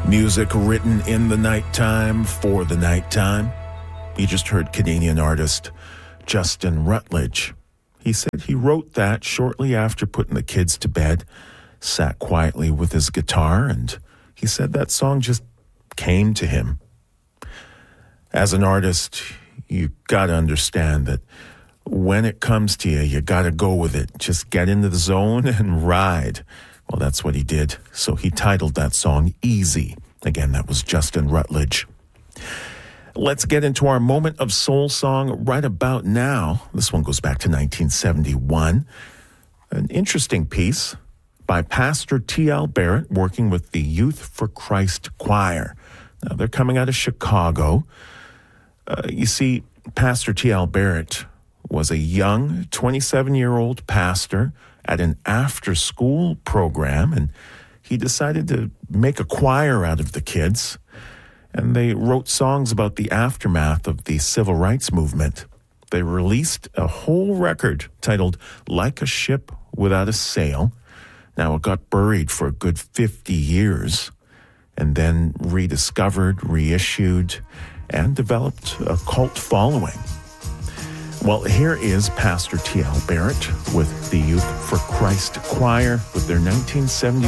Music written in the nighttime for the nighttime. You just heard Canadian artist Justin Rutledge. He said he wrote that shortly after putting the kids to bed, sat quietly with his guitar, and he said that song just came to him. As an artist, you got to understand that when it comes to you, you got to go with it. Just get into the zone and ride. Well, that's what he did. So he titled that song Easy. Again, that was Justin Rutledge. Let's get into our moment of soul song right about now. This one goes back to 1971. An interesting piece by Pastor T.L. Barrett working with the Youth for Christ Choir. Now, they're coming out of Chicago. You see, Pastor T.L. Barrett was a young 27-year-old pastor at an after-school program, and he decided to make a choir out of the kids. And they wrote songs about the aftermath of the civil rights movement. They released a whole record titled Like a Ship Without a Sail. Now, it got buried for a good 50 years and then rediscovered, reissued, and developed a cult following. Well, here is Pastor T.L. Barrett with the Youth for Christ Choir with their 1971